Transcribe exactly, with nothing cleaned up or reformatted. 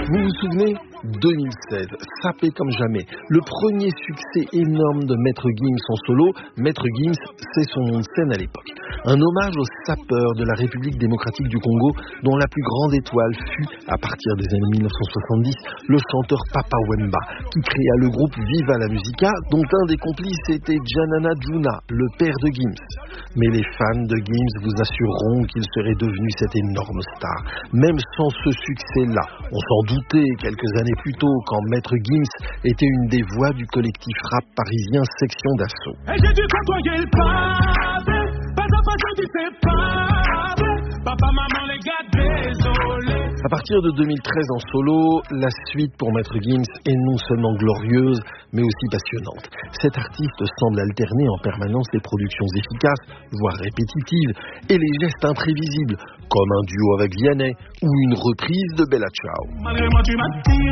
Vous vous souvenez ? deux mille seize, sapé comme jamais. Le premier succès énorme de Maître Gims en solo. Maître Gims, c'est son nom de scène à l'époque. Un hommage aux sapeurs de la République démocratique du Congo, dont la plus grande étoile fut, à partir des années mille neuf cent soixante-dix, le chanteur Papa Wemba, qui créa le groupe Viva la Musica, dont un des complices était Janana Djuna, le père de Gims. Mais les fans de Gims vous assureront qu'il serait devenu cette énorme star, même sans ce succès-là. On s'en doutait quelques années plus tôt, quand Maître Gims était une des voix du collectif rap parisien Section d'Assaut. Et j'ai dû côtoyer le pape, pas à pas je dis c'est pas, papa, maman, les gars, désolé. À partir de deux mille treize en solo, la suite pour Maître Gims est non seulement glorieuse, mais aussi passionnante. Cet artiste semble alterner en permanence les productions efficaces, voire répétitives, et les gestes imprévisibles, comme un duo avec Vianney ou une reprise de Bella Ciao. Malgré moi, tu m'attires.